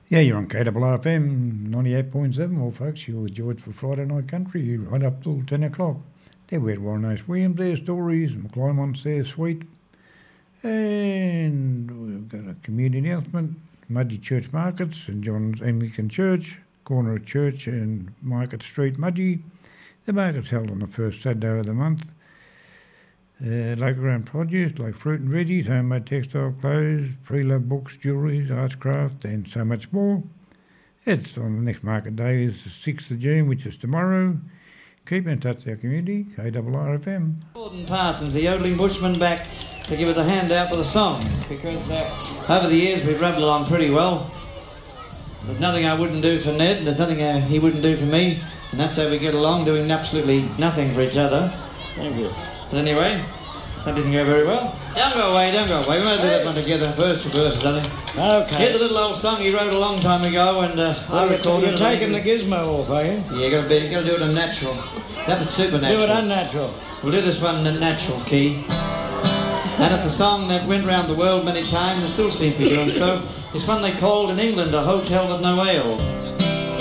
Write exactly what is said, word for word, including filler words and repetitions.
Yeah, you're on K R R F M ninety-eight point seven, well, folks. You're with George for Friday Night Country, right up till ten o'clock. There we had Warren H. Williams, their stories, McClymont's there, sweet. And we've got a community announcement, Mudgee Church Markets, St John's Anglican Church, corner of Church and Market Street, Mudgee. The market's held on the first Saturday of the month. Uh, local ground produce like fruit and veggies, homemade textile clothes, pre-loved books, jewellery, arts, craft and so much more. It's on the next market day is the sixth of June, which is tomorrow. Keep in touch with our community, K R R F M. Gordon Parsons, the yodeling bushman, back to give us a hand out with a song, because uh, over the years we've rubbed along pretty well. There's nothing I wouldn't do for Ned, there's nothing uh, he wouldn't do for me, and that's how we get along, doing absolutely nothing for each other. Thank you. But anyway, that didn't go very well. Don't go away, don't go away. We might do that one together, verse to verse or something. Okay. Here's a little old song he wrote a long time ago, and uh, well, I recorded you're it. You're taking the gizmo off, are you? Yeah, you gotta be, you gotta do it in natural. That was supernatural. Do it unnatural. We'll do this one in the natural key. And it's a song that went round the world many times and still seems to be doing so. It's one they called in England a hotel with no ale.